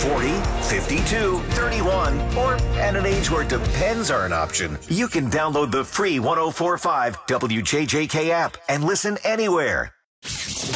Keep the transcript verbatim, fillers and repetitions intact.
forty, fifty-two, thirty-one, or at an age where depends are an option, you can download the free one oh four point five W J J K app and listen anywhere.